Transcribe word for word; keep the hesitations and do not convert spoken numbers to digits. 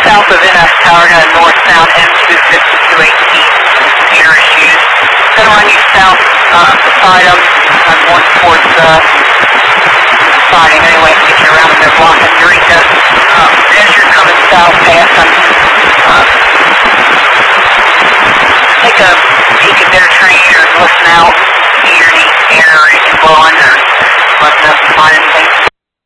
south of N S Tower, got a northbound M two fifty-two eighteen computer issues. Gonna run you south uh, beside them. I'm going towards uh, siding anyway to get you around when they're blocking Eureka. Um, as you're coming south past them, uh, take a peek at their train or listen out, see any air or anything blowing or let us know if you find anything.